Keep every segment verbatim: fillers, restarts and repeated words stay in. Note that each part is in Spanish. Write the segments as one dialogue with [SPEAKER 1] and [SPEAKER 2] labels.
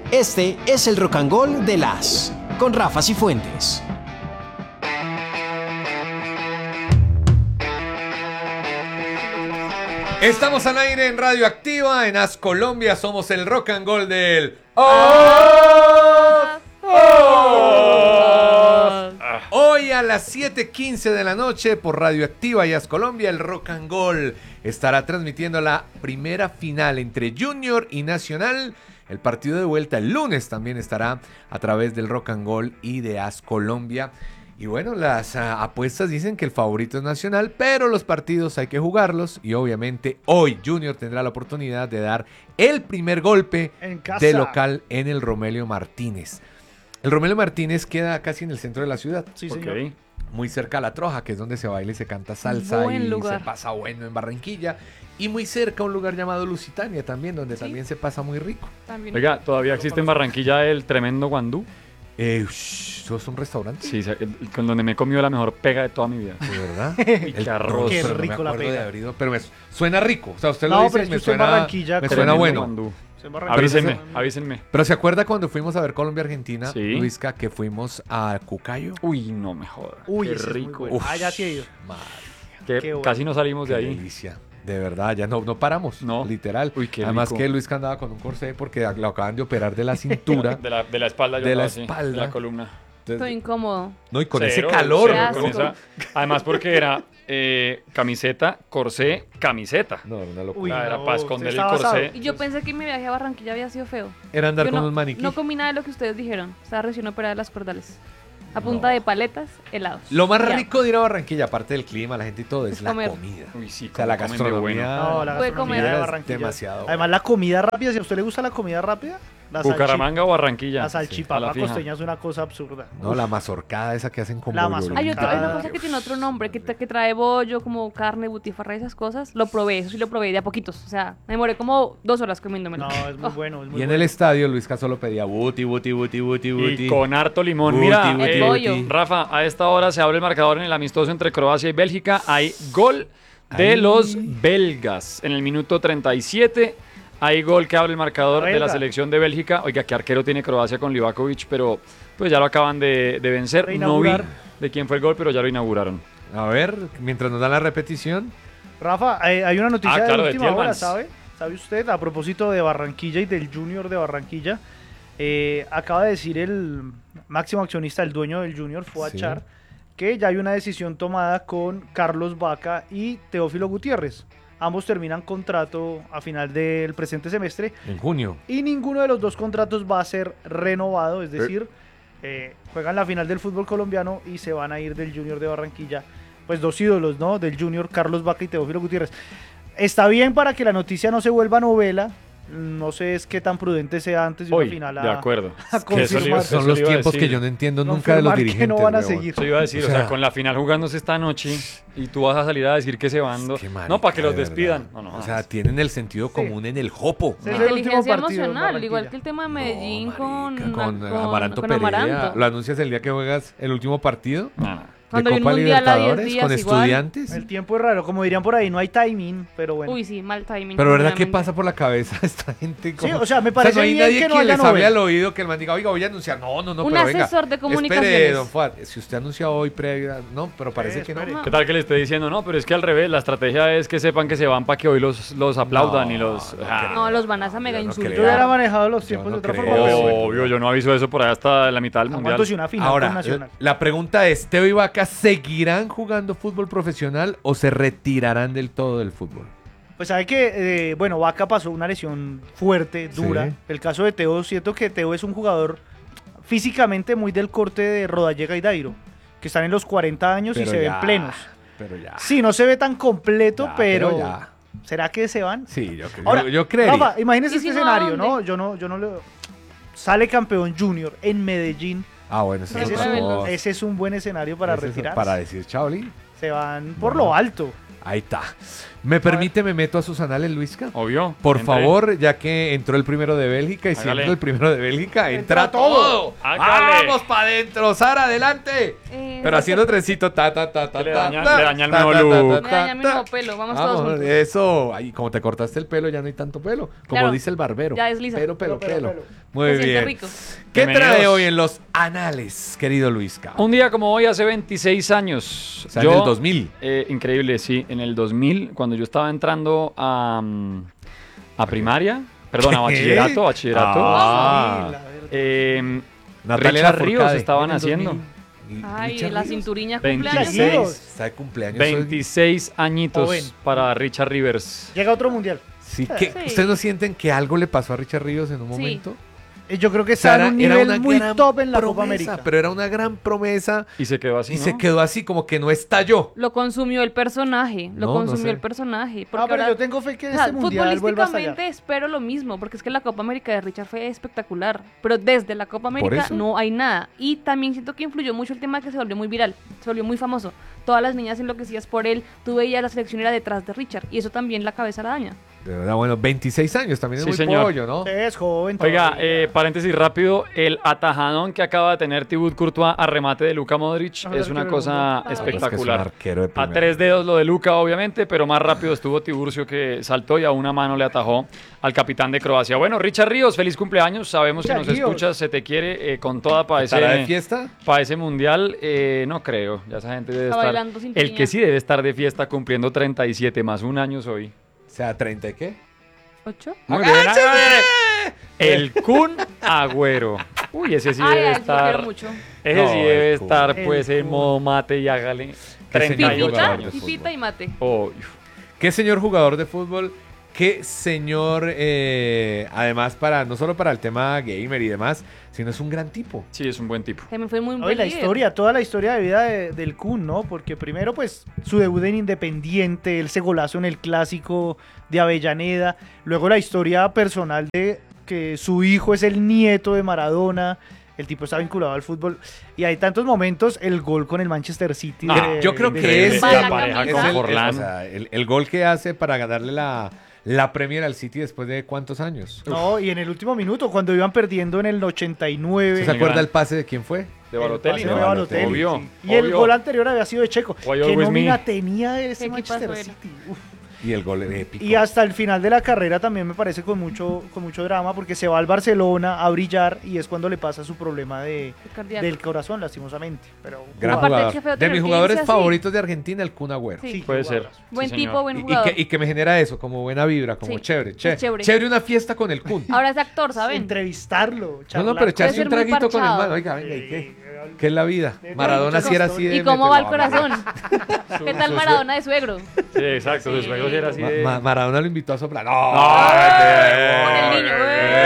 [SPEAKER 1] Este es el Rock and Roll de las con Rafa Cifuentes.
[SPEAKER 2] Estamos al aire en Radio Activa, en As Colombia, somos el Rock and Roll del ¡Oh! ¡Oh! Hoy a las siete quince de la noche por Radio Activa y As Colombia, el Rock and Roll estará transmitiendo la primera final entre Junior y Nacional. El partido de vuelta el lunes también estará a través del Rock and Roll y de As Colombia. Y bueno, las uh, apuestas dicen que el favorito es Nacional, pero los partidos hay que jugarlos y obviamente hoy Junior tendrá la oportunidad de dar el primer golpe de local en el Romelio Martínez. El Romelio Martínez queda casi en el centro de la ciudad.
[SPEAKER 3] Sí,
[SPEAKER 2] okay.
[SPEAKER 3] señor.
[SPEAKER 2] Muy cerca a La Troja, que es donde se baila y se canta salsa
[SPEAKER 4] Buen
[SPEAKER 2] y
[SPEAKER 4] lugar.
[SPEAKER 2] se pasa bueno en Barranquilla. Y muy cerca a un lugar llamado Lusitania también, donde sí. también se pasa muy rico.
[SPEAKER 4] También.
[SPEAKER 3] Oiga, ¿todavía existe en Barranquilla el tremendo guandú?
[SPEAKER 2] Eh, ush, ¿eso es un restaurante?
[SPEAKER 3] Sí, con donde me he comido la mejor pega de toda mi vida.
[SPEAKER 2] ¿De verdad?
[SPEAKER 3] El arroz.
[SPEAKER 2] Qué
[SPEAKER 3] rico
[SPEAKER 2] no
[SPEAKER 3] la
[SPEAKER 2] pega.
[SPEAKER 3] pega.
[SPEAKER 2] Haber ido, pero me suena rico. O sea, usted
[SPEAKER 5] no,
[SPEAKER 2] lo dice
[SPEAKER 5] pero es
[SPEAKER 2] y
[SPEAKER 5] que
[SPEAKER 2] me
[SPEAKER 5] usted en
[SPEAKER 2] suena,
[SPEAKER 5] Barranquilla,
[SPEAKER 2] me suena bueno.
[SPEAKER 3] Guandú.
[SPEAKER 2] Pero
[SPEAKER 3] Avísenme,
[SPEAKER 2] se,
[SPEAKER 3] avísenme.
[SPEAKER 2] Pero ¿se acuerda cuando fuimos a ver Colombia-Argentina,
[SPEAKER 3] sí.
[SPEAKER 2] Luisca, que fuimos a Cucayo?
[SPEAKER 3] Uy, no me jodas.
[SPEAKER 5] Uy,
[SPEAKER 3] qué
[SPEAKER 5] ese
[SPEAKER 3] rico.
[SPEAKER 5] Es bueno. Ah, ya sí he ido.
[SPEAKER 2] Madre.
[SPEAKER 3] Que
[SPEAKER 5] Qué bueno.
[SPEAKER 3] casi no salimos
[SPEAKER 2] Qué
[SPEAKER 3] de ahí.
[SPEAKER 2] Delicia. De verdad, ya no, no paramos,
[SPEAKER 3] no.
[SPEAKER 2] literal.
[SPEAKER 3] Uy, qué
[SPEAKER 2] Además
[SPEAKER 3] rico.
[SPEAKER 2] que Luis andaba con un corsé porque lo acaban de operar de la cintura.
[SPEAKER 3] de, la, de la espalda. Yo
[SPEAKER 2] de la
[SPEAKER 3] así,
[SPEAKER 2] espalda.
[SPEAKER 3] de la columna.
[SPEAKER 4] Estoy incómodo.
[SPEAKER 2] No, y con
[SPEAKER 3] Cero,
[SPEAKER 2] ese calor.
[SPEAKER 3] cero,
[SPEAKER 4] Qué
[SPEAKER 3] con esa, además porque era eh, camiseta, corsé, camiseta.
[SPEAKER 2] No, una locura.
[SPEAKER 5] Uy,
[SPEAKER 3] era
[SPEAKER 5] no,
[SPEAKER 3] para esconder el
[SPEAKER 5] estaba
[SPEAKER 3] corsé.
[SPEAKER 5] asado.
[SPEAKER 4] Y yo pensé que mi viaje a Barranquilla había sido feo.
[SPEAKER 2] Era andar
[SPEAKER 4] Yo
[SPEAKER 2] con
[SPEAKER 4] no,
[SPEAKER 2] un maniquí.
[SPEAKER 4] No comí nada de lo que ustedes dijeron. Estaba recién operada de las cordales. A punta no. de paletas, helados.
[SPEAKER 2] Lo más
[SPEAKER 4] ya.
[SPEAKER 2] rico de ir a Barranquilla, aparte del clima, la gente y todo, es la
[SPEAKER 4] Comer.
[SPEAKER 2] comida.
[SPEAKER 3] Uy, sí,
[SPEAKER 2] O sea, la
[SPEAKER 3] comen de
[SPEAKER 2] gastronomía.
[SPEAKER 3] bueno.
[SPEAKER 5] No, la
[SPEAKER 4] Puede
[SPEAKER 5] gastronomía
[SPEAKER 4] comer.
[SPEAKER 5] de
[SPEAKER 2] es
[SPEAKER 5] Barranquilla.
[SPEAKER 2] demasiado.
[SPEAKER 5] Además, la comida rápida, si a usted le gusta la comida rápida, la
[SPEAKER 3] Bucaramanga o Barranquilla.
[SPEAKER 5] La
[SPEAKER 3] Sí, a
[SPEAKER 5] salchipapa
[SPEAKER 3] la fija.
[SPEAKER 5] costeña es una cosa absurda.
[SPEAKER 2] No, la mazorcada esa que hacen con
[SPEAKER 5] La
[SPEAKER 2] bollo.
[SPEAKER 5] mazorcada.
[SPEAKER 4] Hay, otra, hay una
[SPEAKER 5] Ah,
[SPEAKER 4] cosa que tiene otro nombre, que, que trae bollo, como carne, butifarra y esas cosas. Lo probé, eso sí lo probé de a poquitos. O sea, me demoré como dos horas comiéndomelo.
[SPEAKER 5] No, es muy
[SPEAKER 4] Oh.
[SPEAKER 5] bueno. Es muy
[SPEAKER 2] Y en
[SPEAKER 5] bueno.
[SPEAKER 2] el estadio Luis solo pedía buti, buti, buti, buti, buti.
[SPEAKER 3] Y con harto limón.
[SPEAKER 2] Buti,
[SPEAKER 3] Mira,
[SPEAKER 2] buti,
[SPEAKER 3] eh,
[SPEAKER 4] pollo.
[SPEAKER 2] buti.
[SPEAKER 3] Rafa, a esta hora se abre el marcador en el amistoso entre Croacia y Bélgica. Hay gol de
[SPEAKER 2] Ay.
[SPEAKER 3] los belgas. En el minuto treinta y siete hay gol que abre el marcador de la
[SPEAKER 5] Belga.
[SPEAKER 3] selección de Bélgica. Oiga, qué arquero tiene Croacia con Livakovic, pero pues ya lo acaban de, de vencer. No vi
[SPEAKER 5] Reinaugurar.
[SPEAKER 3] de quién fue el gol, pero ya lo inauguraron.
[SPEAKER 2] A ver, mientras nos dan la repetición.
[SPEAKER 5] Rafa, hay, hay una noticia
[SPEAKER 3] Ah, claro,
[SPEAKER 5] de
[SPEAKER 3] de
[SPEAKER 5] última hora,
[SPEAKER 3] Tielemans.
[SPEAKER 5] ¿sabe? ¿Sabe usted? A propósito de Barranquilla y del Junior de Barranquilla, eh, acaba de decir el máximo accionista, el dueño del Junior, Fuachar,
[SPEAKER 2] Sí.
[SPEAKER 5] que ya hay una decisión tomada con Carlos Vaca y Teófilo Gutiérrez. Ambos terminan contrato a final del presente semestre
[SPEAKER 2] En junio.
[SPEAKER 5] y ninguno de los dos contratos va a ser renovado, es decir, eh, juegan la final del fútbol colombiano y se van a ir del Junior de Barranquilla. Pues dos ídolos, ¿no? Del Junior, Carlos Vaca y Teófilo Gutiérrez. Está bien para que la noticia no se vuelva novela. No sé es qué tan prudente sea antes de
[SPEAKER 3] Hoy,
[SPEAKER 5] una final a,
[SPEAKER 3] de acuerdo.
[SPEAKER 5] a
[SPEAKER 3] Que eso le iba-
[SPEAKER 5] confirmar,
[SPEAKER 3] eso
[SPEAKER 2] Son
[SPEAKER 3] le
[SPEAKER 2] los
[SPEAKER 3] iba a
[SPEAKER 2] tiempos
[SPEAKER 3] decir.
[SPEAKER 2] que yo no entiendo nunca de los
[SPEAKER 5] confirmar que
[SPEAKER 2] dirigentes.
[SPEAKER 5] no van a
[SPEAKER 2] huevón.
[SPEAKER 5] seguir.
[SPEAKER 3] Eso iba a decir,
[SPEAKER 2] O
[SPEAKER 3] o sea,
[SPEAKER 2] sea,
[SPEAKER 3] con la final jugándose esta noche y tú vas a salir a decir que se van. do-
[SPEAKER 2] Qué marica,
[SPEAKER 3] No, para que los
[SPEAKER 2] de verdad.
[SPEAKER 3] despidan. No, no,
[SPEAKER 2] O sea, tienen el sentido común en el jopo.
[SPEAKER 5] Sí, es el último
[SPEAKER 4] Inteligencia
[SPEAKER 5] partido en
[SPEAKER 4] emocional, igual
[SPEAKER 5] Barranquilla.
[SPEAKER 4] que el tema de Medellín
[SPEAKER 2] No,
[SPEAKER 4] con,
[SPEAKER 2] marica, con,
[SPEAKER 4] con-
[SPEAKER 2] Amaranto
[SPEAKER 4] con
[SPEAKER 2] Perea.
[SPEAKER 4] Amaranto.
[SPEAKER 2] ¿Lo anuncias el día que juegas el último partido?
[SPEAKER 3] no, no.
[SPEAKER 4] Cuando
[SPEAKER 2] de
[SPEAKER 4] hay un
[SPEAKER 2] Copa
[SPEAKER 4] mundial a diez
[SPEAKER 2] Libertadores
[SPEAKER 4] días
[SPEAKER 2] con
[SPEAKER 4] igual.
[SPEAKER 2] estudiantes.
[SPEAKER 5] El tiempo es raro, como dirían por ahí, no hay timing, pero bueno.
[SPEAKER 4] Uy, sí, mal timing.
[SPEAKER 2] Pero ¿verdad qué
[SPEAKER 4] obviamente.
[SPEAKER 2] pasa por la cabeza de esta gente?
[SPEAKER 5] Sí,
[SPEAKER 2] Como-
[SPEAKER 5] o sea, me parece
[SPEAKER 2] no hay
[SPEAKER 5] bien
[SPEAKER 2] nadie
[SPEAKER 5] que no
[SPEAKER 2] quien
[SPEAKER 5] haya
[SPEAKER 2] les hable
[SPEAKER 5] novela.
[SPEAKER 2] al oído que el man diga, oiga, voy a anunciar. No, no, no,
[SPEAKER 4] Un
[SPEAKER 2] pero venga.
[SPEAKER 4] asesor de comunicaciones.
[SPEAKER 2] Espere, don Fuad, si usted anuncia hoy previa, no, pero parece
[SPEAKER 5] Eh,
[SPEAKER 2] que no.
[SPEAKER 5] espere.
[SPEAKER 3] ¿Qué tal que le esté diciendo? No, pero es que al revés, la estrategia es que sepan que se van para que hoy los, los aplaudan
[SPEAKER 2] No,
[SPEAKER 3] y los...
[SPEAKER 2] no
[SPEAKER 3] Ah,
[SPEAKER 4] No, los van a mega
[SPEAKER 2] Yo no
[SPEAKER 4] insultar.
[SPEAKER 5] Yo hubiera
[SPEAKER 2] creo.
[SPEAKER 5] manejado los
[SPEAKER 2] Yo
[SPEAKER 5] tiempos
[SPEAKER 2] no
[SPEAKER 5] de otra
[SPEAKER 2] creo.
[SPEAKER 5] forma. pero bueno.
[SPEAKER 3] obvio, yo no aviso eso por allá hasta la mitad del mundial.
[SPEAKER 5] Aguanto si una final
[SPEAKER 2] Ahora,
[SPEAKER 5] con Nacional.
[SPEAKER 2] la la pregunta es, ¿Teo y Vaca seguirán jugando fútbol profesional o se retirarán del todo del fútbol?
[SPEAKER 5] Pues sabe que, eh, bueno, Vaca pasó una lesión fuerte, dura.
[SPEAKER 2] Sí.
[SPEAKER 5] El caso de Teo, siento que Teo es un jugador físicamente muy del corte de Rodallega y Dairo, que están en los cuarenta años y
[SPEAKER 2] Pero
[SPEAKER 5] se
[SPEAKER 2] ya,
[SPEAKER 5] ven plenos.
[SPEAKER 2] Pero ya.
[SPEAKER 5] Sí, no se ve tan completo,
[SPEAKER 2] Ya,
[SPEAKER 5] pero,
[SPEAKER 2] pero ya.
[SPEAKER 5] ¿será que se van?
[SPEAKER 2] Sí, yo, creo,
[SPEAKER 5] Ahora,
[SPEAKER 2] yo, yo creería.
[SPEAKER 5] Rafa, imagínese
[SPEAKER 4] ¿Y
[SPEAKER 5] este
[SPEAKER 4] si no,
[SPEAKER 5] escenario,
[SPEAKER 4] dónde?
[SPEAKER 5] ¿no? Yo no, yo no le... Sale campeón Junior en Medellín.
[SPEAKER 2] Ah, bueno, ese,
[SPEAKER 5] Ese
[SPEAKER 2] es,
[SPEAKER 5] es,
[SPEAKER 2] otro-
[SPEAKER 5] un, ese es un buen escenario para
[SPEAKER 2] ese es
[SPEAKER 5] retirarse.
[SPEAKER 2] para decir Chauli.
[SPEAKER 5] Se van por
[SPEAKER 2] Bueno.
[SPEAKER 5] lo alto.
[SPEAKER 2] Ahí está. ¿Me permite, me meto a sus anales, Luisca?
[SPEAKER 3] Obvio.
[SPEAKER 2] Por
[SPEAKER 3] entre.
[SPEAKER 2] favor, ya que entró el primero de Bélgica y si
[SPEAKER 3] Hágale.
[SPEAKER 2] entra el primero de Bélgica, entra,
[SPEAKER 5] Entra
[SPEAKER 2] todo.
[SPEAKER 5] todo.
[SPEAKER 3] Hágale.
[SPEAKER 2] ¡Vamos para adentro! ¡Sara, adelante!
[SPEAKER 4] Eh,
[SPEAKER 2] Pero haciendo trencito, ta, ta, ta, ta,
[SPEAKER 3] Le
[SPEAKER 2] ta,
[SPEAKER 3] daña-
[SPEAKER 2] ta,
[SPEAKER 3] le daña el
[SPEAKER 2] ta,
[SPEAKER 3] nuevo
[SPEAKER 2] ta, ta,
[SPEAKER 3] look.
[SPEAKER 2] ta,
[SPEAKER 4] Me daña mi
[SPEAKER 2] ta.
[SPEAKER 4] nuevo pelo, vamos todos
[SPEAKER 2] Vamos,
[SPEAKER 4] juntos.
[SPEAKER 2] eso, ahí, como te cortaste el pelo, ya no hay tanto pelo. Como
[SPEAKER 4] Claro,
[SPEAKER 2] dice el barbero.
[SPEAKER 4] ya desliza.
[SPEAKER 2] Pelo, pelo,
[SPEAKER 5] Pelo,
[SPEAKER 2] pelo.
[SPEAKER 5] pelo, pelo.
[SPEAKER 2] Muy
[SPEAKER 4] Se siente
[SPEAKER 2] bien.
[SPEAKER 4] rico.
[SPEAKER 2] ¿Qué
[SPEAKER 3] Bienvenidos.
[SPEAKER 2] trae hoy en los anales, querido Luisca?
[SPEAKER 3] Un día como hoy, hace veintiséis años.
[SPEAKER 2] O sea, en el dos mil.
[SPEAKER 3] eh, increíble, sí. En el dos mil, cuando yo estaba entrando a, mm, a primaria, perdón, a
[SPEAKER 2] ¿Qué?
[SPEAKER 3] bachillerato, bachillerato.
[SPEAKER 2] Ah.
[SPEAKER 5] Sí, la verdad.
[SPEAKER 3] eh,
[SPEAKER 2] Natalia
[SPEAKER 3] Richard
[SPEAKER 2] Lafourcade,
[SPEAKER 3] Ríos estaban
[SPEAKER 2] en el
[SPEAKER 3] haciendo.
[SPEAKER 2] dos mil.
[SPEAKER 4] Ay,
[SPEAKER 2] Richard
[SPEAKER 4] la
[SPEAKER 2] Ríos.
[SPEAKER 4] cinturiña
[SPEAKER 3] veintiséis.
[SPEAKER 4] cumpleaños.
[SPEAKER 2] Está de cumpleaños. hoy.
[SPEAKER 3] veintiséis añitos
[SPEAKER 5] Joven.
[SPEAKER 3] para Richard Rivers.
[SPEAKER 5] Llega otro mundial.
[SPEAKER 2] Sí, ¿qué?
[SPEAKER 4] Sí.
[SPEAKER 2] ¿Ustedes no sienten que algo le pasó a Richard Ríos en un
[SPEAKER 4] Sí.
[SPEAKER 2] momento?
[SPEAKER 5] Eh, Yo creo que
[SPEAKER 2] O sea,
[SPEAKER 5] está en un
[SPEAKER 2] era
[SPEAKER 5] nivel
[SPEAKER 2] una
[SPEAKER 5] muy
[SPEAKER 2] gran
[SPEAKER 5] top en la Copa
[SPEAKER 2] promesa,
[SPEAKER 5] América.
[SPEAKER 2] pero era una gran promesa
[SPEAKER 3] Y se quedó así,
[SPEAKER 2] y
[SPEAKER 3] ¿no?
[SPEAKER 2] se quedó así, como que no estalló.
[SPEAKER 4] Lo consumió el personaje, lo
[SPEAKER 2] No, no
[SPEAKER 4] consumió
[SPEAKER 2] sé.
[SPEAKER 4] el personaje.
[SPEAKER 5] Ah, pero
[SPEAKER 4] ahora-
[SPEAKER 5] yo tengo fe que
[SPEAKER 4] o sea,
[SPEAKER 5] este mundial vuelva a estallar.
[SPEAKER 4] futbolísticamente espero lo mismo, porque es que la Copa América de Richard fue espectacular, pero desde la Copa América
[SPEAKER 2] eso?
[SPEAKER 4] no hay nada. Y también siento que influyó mucho el tema que se volvió muy viral, se volvió muy famoso. Todas las niñas enloquecidas por él, tú veías la selección era detrás de Richard, y eso también la cabeza la daña.
[SPEAKER 2] De verdad, bueno, veintiséis años también es
[SPEAKER 3] Sí,
[SPEAKER 2] muy
[SPEAKER 3] señor.
[SPEAKER 2] pollo, ¿no?
[SPEAKER 5] Es joven.
[SPEAKER 3] Oiga,
[SPEAKER 5] todavía.
[SPEAKER 3] eh, paréntesis rápido, el atajadón que acaba de tener Thibaut Courtois a remate de Luka Modric
[SPEAKER 5] Ah,
[SPEAKER 3] es una
[SPEAKER 5] arquero
[SPEAKER 3] cosa
[SPEAKER 5] del mundo.
[SPEAKER 2] Es que es un
[SPEAKER 3] espectacular.
[SPEAKER 2] arquero de
[SPEAKER 3] A
[SPEAKER 2] primera.
[SPEAKER 3] tres dedos lo de Luka, obviamente, pero más rápido estuvo Tiburcio, que saltó y a una mano le atajó al capitán de Croacia. Bueno, Richard Ríos, feliz cumpleaños. Sabemos que
[SPEAKER 5] Richard
[SPEAKER 3] nos
[SPEAKER 5] Ríos.
[SPEAKER 3] escuchas, se te quiere eh, con toda para
[SPEAKER 2] ¿Estará de
[SPEAKER 3] ese,
[SPEAKER 2] fiesta?
[SPEAKER 3] pa' ese mundial. Eh, no creo, ya esa gente debe
[SPEAKER 4] Está
[SPEAKER 3] estar.
[SPEAKER 4] bailando sin
[SPEAKER 3] El
[SPEAKER 4] piña.
[SPEAKER 3] que sí debe estar de fiesta cumpliendo treinta y siete más un año hoy.
[SPEAKER 2] O sea, ¿treinta y qué?
[SPEAKER 4] ¿Ocho?
[SPEAKER 3] Muy bien, el Kun Agüero. Uy, ese sí
[SPEAKER 4] Ay,
[SPEAKER 3] debe
[SPEAKER 4] ay, lo quiero
[SPEAKER 3] estar.
[SPEAKER 4] mucho.
[SPEAKER 3] Ese
[SPEAKER 2] No,
[SPEAKER 3] sí
[SPEAKER 2] el
[SPEAKER 3] debe
[SPEAKER 2] Kun.
[SPEAKER 3] estar,
[SPEAKER 5] El
[SPEAKER 3] pues, en
[SPEAKER 5] Kun.
[SPEAKER 3] modo mate y hágale. treinta y
[SPEAKER 2] señor
[SPEAKER 3] ocho
[SPEAKER 4] Fifita,
[SPEAKER 2] jugador
[SPEAKER 3] años.
[SPEAKER 2] de
[SPEAKER 4] fifita y mate.
[SPEAKER 3] Oh,
[SPEAKER 2] ¿Qué señor jugador de fútbol? ¿Qué señor, eh, además, para no solo para el tema gamer y demás, sino es un gran tipo?
[SPEAKER 3] sí, es un buen tipo.
[SPEAKER 4] También fue muy
[SPEAKER 5] No, y
[SPEAKER 4] buen
[SPEAKER 5] la
[SPEAKER 4] líder.
[SPEAKER 5] historia, toda la historia de vida de- del Kun, ¿no? Porque primero, pues, su debut en Independiente, ese golazo en el Clásico de Avellaneda, luego la historia personal de que su hijo es el nieto de Maradona, el tipo está vinculado al fútbol, y hay tantos momentos, el gol con el Manchester City.
[SPEAKER 3] No,
[SPEAKER 5] de-
[SPEAKER 2] Yo creo
[SPEAKER 5] de-
[SPEAKER 2] que es,
[SPEAKER 4] Va la
[SPEAKER 2] la
[SPEAKER 4] pareja
[SPEAKER 2] es
[SPEAKER 4] con
[SPEAKER 2] el,
[SPEAKER 3] Forlán.
[SPEAKER 2] o sea, el- el gol que hace para ganarle la, la Premier al City después de cuántos años.
[SPEAKER 5] No, y en el último minuto, cuando iban perdiendo en el ochenta y nueve.
[SPEAKER 2] ¿Se acuerda
[SPEAKER 3] gran-
[SPEAKER 2] el pase de quién fue?
[SPEAKER 3] De
[SPEAKER 5] el
[SPEAKER 3] Balotelli,
[SPEAKER 5] pase
[SPEAKER 3] ¿no?
[SPEAKER 5] de Balotelli,
[SPEAKER 3] Obvio,
[SPEAKER 5] sí. Y el
[SPEAKER 3] obvio.
[SPEAKER 5] gol anterior había sido de Checo.
[SPEAKER 3] Why
[SPEAKER 5] ¿Qué
[SPEAKER 3] always
[SPEAKER 5] nómina
[SPEAKER 3] me?
[SPEAKER 5] tenía ese
[SPEAKER 4] Qué equipazo
[SPEAKER 5] Manchester
[SPEAKER 4] era.
[SPEAKER 5] City? Uf.
[SPEAKER 2] Y el gol épico.
[SPEAKER 5] Y hasta el final de la carrera también me parece con mucho, con mucho drama, porque se va al Barcelona a brillar y es cuando le pasa su problema de,
[SPEAKER 4] Cardíaco.
[SPEAKER 5] del corazón, lastimosamente. Pero
[SPEAKER 2] Gran
[SPEAKER 4] Aparte,
[SPEAKER 2] jugador.
[SPEAKER 4] qué feo
[SPEAKER 2] De
[SPEAKER 4] tener
[SPEAKER 2] mis
[SPEAKER 4] que
[SPEAKER 2] jugadores
[SPEAKER 4] irse así.
[SPEAKER 2] favoritos de Argentina, el Kun Agüero.
[SPEAKER 4] Sí.
[SPEAKER 5] sí,
[SPEAKER 3] Puede
[SPEAKER 5] qué
[SPEAKER 3] ser.
[SPEAKER 5] jugadorazo.
[SPEAKER 4] Buen
[SPEAKER 3] Sí,
[SPEAKER 4] tipo,
[SPEAKER 3] señor.
[SPEAKER 4] buen
[SPEAKER 2] Y, y
[SPEAKER 4] jugador.
[SPEAKER 2] que, y que me genera eso, como buena vibra, como
[SPEAKER 4] Sí,
[SPEAKER 2] chévere,
[SPEAKER 4] es
[SPEAKER 2] chévere.
[SPEAKER 4] chévere.
[SPEAKER 2] Chévere una fiesta con el Kun.
[SPEAKER 4] Ahora es actor, ¿saben?
[SPEAKER 5] Entrevistarlo.
[SPEAKER 2] No, no,
[SPEAKER 5] charlar
[SPEAKER 2] pero
[SPEAKER 5] con
[SPEAKER 2] echarse
[SPEAKER 4] ser
[SPEAKER 2] un
[SPEAKER 4] muy
[SPEAKER 2] traguito con el
[SPEAKER 4] parchado.
[SPEAKER 2] man. Oiga, venga, ¿y
[SPEAKER 5] Sí,
[SPEAKER 2] qué? ¿Qué es la vida?
[SPEAKER 5] Eh,
[SPEAKER 2] Maradona
[SPEAKER 5] muchas
[SPEAKER 2] sí era así
[SPEAKER 5] historias.
[SPEAKER 2] de...
[SPEAKER 4] ¿Y cómo va el
[SPEAKER 2] mételo,
[SPEAKER 4] corazón? ¿Qué tal Maradona de suegro?
[SPEAKER 3] Sí, exacto, sus juegos era así
[SPEAKER 2] Ma-
[SPEAKER 3] de...
[SPEAKER 2] Ma- Maradona lo invitó a soplar. ¡No!
[SPEAKER 3] Con
[SPEAKER 4] el niño,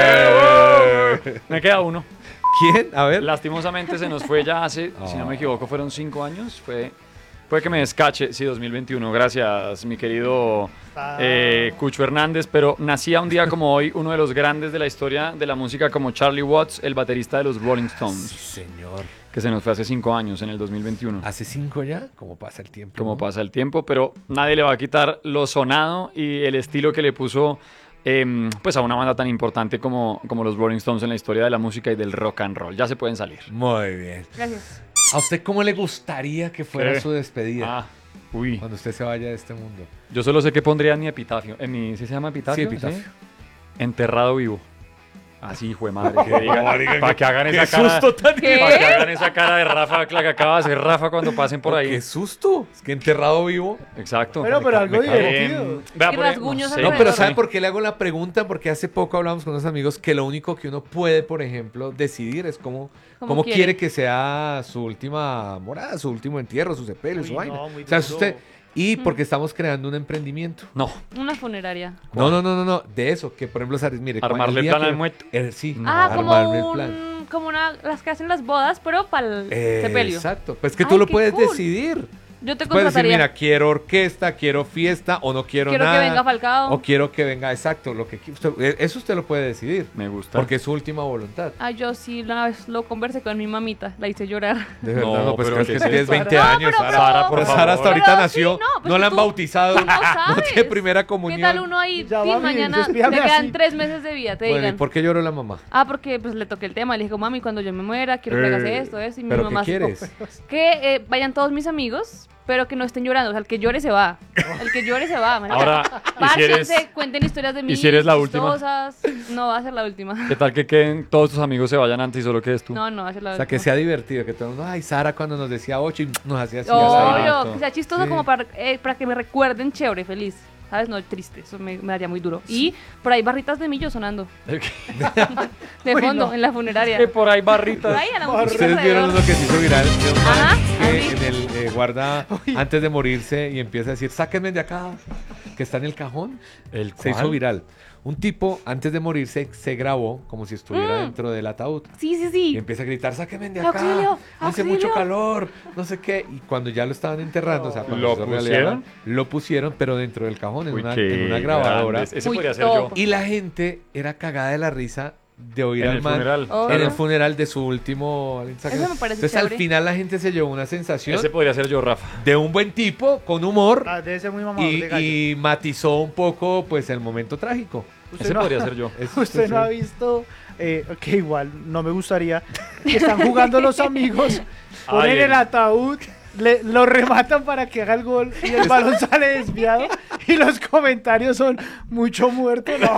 [SPEAKER 2] ¡Eh!
[SPEAKER 3] Me queda uno.
[SPEAKER 2] ¿Quién? A ver.
[SPEAKER 3] Lastimosamente se nos fue ya hace, si no me equivoco, fueron cinco años. Fue, puede que me descache, sí, dos mil veintiuno. Gracias, mi querido
[SPEAKER 5] Ah.
[SPEAKER 3] eh, Cucho Hernández. Pero nacía un día como hoy uno de los grandes de la historia de la música, como Charlie Watts, el baterista de los Rolling
[SPEAKER 2] Sí,
[SPEAKER 3] Stones,
[SPEAKER 2] señor.
[SPEAKER 3] que se nos fue hace cinco años, en el dos mil veintiuno.
[SPEAKER 2] ¿Hace cinco ya? ¿Cómo pasa el tiempo?
[SPEAKER 3] Como
[SPEAKER 2] no?
[SPEAKER 3] pasa el tiempo, pero nadie le va a quitar lo sonado y el estilo que le puso em, pues a una banda tan importante como, como los Rolling Stones en la historia de la música y del rock and roll. Ya se pueden salir.
[SPEAKER 2] Muy bien.
[SPEAKER 4] Gracias.
[SPEAKER 2] ¿A usted cómo le gustaría que fuera
[SPEAKER 3] ¿Qué?
[SPEAKER 2] su despedida?
[SPEAKER 3] Ah, uy.
[SPEAKER 2] Cuando usted se vaya de este mundo.
[SPEAKER 3] Yo solo sé que pondría en mi epitafio. En mi, ¿sí se llama epitafio?
[SPEAKER 2] Sí, epitafio.
[SPEAKER 3] Enterrado vivo. Así, hijo de madre. Que digan, para que hagan
[SPEAKER 2] ¡Qué
[SPEAKER 3] esa cara.
[SPEAKER 2] susto tan
[SPEAKER 4] ¿Qué?
[SPEAKER 3] Para que hagan esa cara de Rafa, la que acaba de hacer Rafa cuando pasen por ahí.
[SPEAKER 2] ¡Qué susto! Es que enterrado vivo.
[SPEAKER 3] Exacto.
[SPEAKER 5] Pero, pero algo
[SPEAKER 2] me cago.
[SPEAKER 5] divertido.
[SPEAKER 3] Em, vea,
[SPEAKER 4] Y
[SPEAKER 3] por ahí-
[SPEAKER 4] rasguños
[SPEAKER 3] sé.
[SPEAKER 2] No,
[SPEAKER 4] alrededor.
[SPEAKER 2] pero
[SPEAKER 3] Sí.
[SPEAKER 2] ¿sabe por qué le hago la pregunta? Porque hace poco hablamos con unos amigos que lo único que uno puede, por ejemplo, decidir es cómo,
[SPEAKER 4] ¿Cómo
[SPEAKER 2] cómo
[SPEAKER 4] quiere?
[SPEAKER 2] quiere que sea su última morada, su último entierro, su sepelio,
[SPEAKER 5] Uy,
[SPEAKER 2] su
[SPEAKER 5] no,
[SPEAKER 2] vaina.
[SPEAKER 5] muy
[SPEAKER 2] O sea, es
[SPEAKER 5] duro.
[SPEAKER 2] usted... Y porque estamos creando un emprendimiento.
[SPEAKER 3] No.
[SPEAKER 4] Una funeraria.
[SPEAKER 2] No, no, no, no, no. De eso, que por ejemplo, Saris, mire.
[SPEAKER 3] Armarle
[SPEAKER 2] el día
[SPEAKER 3] plan
[SPEAKER 2] que-
[SPEAKER 3] al muerto.
[SPEAKER 2] Eh, sí,
[SPEAKER 4] Ah,
[SPEAKER 2] armarle el
[SPEAKER 4] como
[SPEAKER 2] plan.
[SPEAKER 4] un, como una, las que hacen las bodas, pero para el
[SPEAKER 2] Eh,
[SPEAKER 4] sepelio.
[SPEAKER 2] Exacto. Pues que
[SPEAKER 4] Ay,
[SPEAKER 2] tú lo
[SPEAKER 4] qué
[SPEAKER 2] puedes
[SPEAKER 4] cool.
[SPEAKER 2] decidir.
[SPEAKER 4] Yo te
[SPEAKER 2] Puedes decir,
[SPEAKER 4] contrataría.
[SPEAKER 2] mira, quiero orquesta, quiero fiesta o no quiero,
[SPEAKER 4] Quiero que
[SPEAKER 2] nada.
[SPEAKER 4] venga Falcao.
[SPEAKER 2] O quiero que venga, exacto, lo que qui- usted- eso usted lo puede decidir.
[SPEAKER 3] Me gusta.
[SPEAKER 2] Porque es su última voluntad.
[SPEAKER 4] Ah, yo sí una vez lo conversé con mi mamita, la hice llorar.
[SPEAKER 2] De verdad,
[SPEAKER 3] No,
[SPEAKER 2] no, pues
[SPEAKER 3] pero
[SPEAKER 2] que
[SPEAKER 3] ¿qué
[SPEAKER 2] es
[SPEAKER 3] es
[SPEAKER 2] que tienes
[SPEAKER 3] esto?
[SPEAKER 2] veinte
[SPEAKER 4] No,
[SPEAKER 2] años,
[SPEAKER 4] pero-
[SPEAKER 2] Sara.
[SPEAKER 3] Sara, por
[SPEAKER 2] Pero
[SPEAKER 3] favor.
[SPEAKER 2] Sara hasta ahorita
[SPEAKER 4] Pero
[SPEAKER 2] nació,
[SPEAKER 4] sí, no, pues
[SPEAKER 2] no la han
[SPEAKER 4] tú-
[SPEAKER 2] bautizado,
[SPEAKER 4] tú no
[SPEAKER 2] no tiene
[SPEAKER 4] sabes.
[SPEAKER 2] primera
[SPEAKER 4] ¿Qué
[SPEAKER 2] comunión.
[SPEAKER 4] tal uno ahí?
[SPEAKER 5] Ya,
[SPEAKER 4] Sí,
[SPEAKER 5] mami,
[SPEAKER 4] mañana le
[SPEAKER 5] despídame
[SPEAKER 4] quedan
[SPEAKER 5] así.
[SPEAKER 4] tres meses de vida, te
[SPEAKER 2] Bueno, ¿y
[SPEAKER 4] digan.
[SPEAKER 2] por qué lloró la mamá?
[SPEAKER 4] Ah, porque pues le toqué el tema, le dije, mami, cuando yo me muera, quiero que hagas
[SPEAKER 2] Eh,
[SPEAKER 4] esto, esto, y mi
[SPEAKER 2] ¿Pero
[SPEAKER 4] mamá
[SPEAKER 2] qué
[SPEAKER 4] así,
[SPEAKER 2] quieres?
[SPEAKER 4] que eh, vayan todos mis amigos, pero que no estén llorando, o sea, el que llore se va, el que llore se va, marica.
[SPEAKER 3] Ahora, ¿y si
[SPEAKER 4] Párchense,
[SPEAKER 3] eres-
[SPEAKER 4] cuenten historias de mí,
[SPEAKER 3] y si eres la última?
[SPEAKER 4] chistosas. No va a ser la última.
[SPEAKER 3] ¿Qué tal que queden todos tus amigos se vayan antes y solo quedes tú?
[SPEAKER 4] No, no va a ser la
[SPEAKER 2] O sea, que
[SPEAKER 4] última.
[SPEAKER 2] sea divertido, que todo el mundo, ay, Sara cuando nos decía ocho y nos hacía así. al ladito.
[SPEAKER 4] Obvio, que sea chistoso
[SPEAKER 2] Sí.
[SPEAKER 4] como para, eh, para que me recuerden chévere, feliz. ¿Sabes? No triste, eso me, me daría muy duro. Y por ahí barritas de millo sonando. De
[SPEAKER 5] Uy,
[SPEAKER 4] fondo,
[SPEAKER 5] no.
[SPEAKER 4] en la funeraria.
[SPEAKER 3] Que por ahí
[SPEAKER 4] Por
[SPEAKER 3] barritas.
[SPEAKER 4] ahí, a la
[SPEAKER 5] Barritas.
[SPEAKER 4] música
[SPEAKER 2] Ustedes vieron
[SPEAKER 4] alrededor.
[SPEAKER 2] uno que se hizo viral de un man
[SPEAKER 4] Ajá,
[SPEAKER 2] que
[SPEAKER 4] así.
[SPEAKER 2] en el eh, guarda antes de morirse y empieza a decir, sáquenme de acá, que está en el cajón.
[SPEAKER 3] ¿El
[SPEAKER 2] Se hizo
[SPEAKER 3] cuál?
[SPEAKER 2] viral. Un tipo antes de morirse se grabó como si estuviera
[SPEAKER 4] Mm.
[SPEAKER 2] dentro del ataúd.
[SPEAKER 4] Sí, sí,
[SPEAKER 2] Y
[SPEAKER 4] sí.
[SPEAKER 2] empieza a gritar, sáquenme de acá,
[SPEAKER 4] Auxilio,
[SPEAKER 2] hace
[SPEAKER 4] auxilio.
[SPEAKER 2] mucho calor, no sé qué. Y cuando ya lo estaban enterrando, o sea, cuando
[SPEAKER 3] ¿Lo
[SPEAKER 2] hizo realidad,
[SPEAKER 3] pusieron?
[SPEAKER 2] lo pusieron, pero dentro del cajón, en,
[SPEAKER 3] Uy,
[SPEAKER 2] una,
[SPEAKER 3] qué
[SPEAKER 2] en una grabadora.
[SPEAKER 3] grandes. Ese
[SPEAKER 4] Uy,
[SPEAKER 3] podría ser yo.
[SPEAKER 4] top.
[SPEAKER 2] Y la gente era cagada de la risa de oír
[SPEAKER 3] En
[SPEAKER 2] al
[SPEAKER 3] el
[SPEAKER 2] man
[SPEAKER 3] funeral.
[SPEAKER 4] Oh.
[SPEAKER 2] en el
[SPEAKER 4] Claro.
[SPEAKER 2] funeral de su último alensacre.
[SPEAKER 4] Eso me parece
[SPEAKER 2] Entonces al
[SPEAKER 4] chévere.
[SPEAKER 2] final la gente se llevó una sensación
[SPEAKER 3] Ese podría ser yo, Rafa.
[SPEAKER 2] de un buen tipo con humor
[SPEAKER 5] Ah, debe ser muy mamador
[SPEAKER 2] y,
[SPEAKER 5] de gallo.
[SPEAKER 2] y matizó un poco pues el momento trágico.
[SPEAKER 5] Usted
[SPEAKER 3] Ese
[SPEAKER 5] no-
[SPEAKER 3] podría ser yo.
[SPEAKER 2] Eso
[SPEAKER 5] Usted no ha
[SPEAKER 2] sí.
[SPEAKER 5] visto, eh, que igual no me gustaría, que están jugando los amigos, ponen
[SPEAKER 3] Ay,
[SPEAKER 5] el
[SPEAKER 3] el-
[SPEAKER 5] ataúd, le- lo rematan para que haga el gol y el balón sale desviado y los comentarios son mucho muerto. No,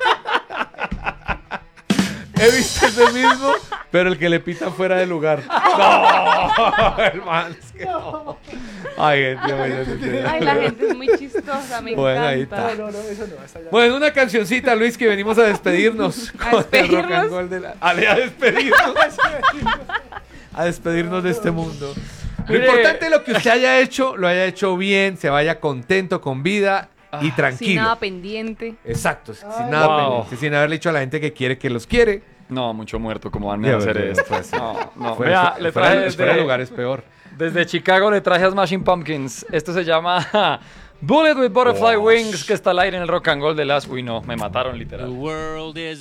[SPEAKER 2] He visto ese mismo, pero el que le pitan fuera de lugar. No, hermano, es que no. Ay, gente, bueno, sí, sí.
[SPEAKER 4] Ay, la gente es muy chistosa, me
[SPEAKER 2] Bueno, ahí
[SPEAKER 4] encanta.
[SPEAKER 5] no, no, no, eso no, está ya.
[SPEAKER 2] Bueno, una cancioncita, Luis, que venimos a despedirnos.
[SPEAKER 4] ¿A
[SPEAKER 2] con el
[SPEAKER 4] despedirnos?
[SPEAKER 2] rock and roll de la- Ale, a despedirnos. A despedirnos de este mundo. Lo
[SPEAKER 3] Mire.
[SPEAKER 2] importante es lo que usted haya hecho, lo haya hecho bien, se vaya contento, con vida y
[SPEAKER 4] Sin
[SPEAKER 2] tranquilo.
[SPEAKER 4] nada pendiente.
[SPEAKER 2] Exacto, sin
[SPEAKER 5] Ay,
[SPEAKER 2] nada
[SPEAKER 3] wow.
[SPEAKER 2] pendiente, sin haberle dicho a la gente que quiere que los quiere.
[SPEAKER 3] No, mucho muerto, como van
[SPEAKER 2] Ya,
[SPEAKER 3] a hacer
[SPEAKER 2] pero
[SPEAKER 3] esto.
[SPEAKER 2] pues,
[SPEAKER 3] No, no.
[SPEAKER 2] Fuera,
[SPEAKER 3] Vea, le
[SPEAKER 2] fuera-
[SPEAKER 3] traje
[SPEAKER 2] fuera de
[SPEAKER 3] desde,
[SPEAKER 2] lugar es peor.
[SPEAKER 3] desde Chicago le traje a Smashing Pumpkins. Esto se llama Bullet with Butterfly
[SPEAKER 2] Oh,
[SPEAKER 3] Wings, que está al aire en el Rock and Roll de las... Uy, no, me mataron literal.
[SPEAKER 6] The world is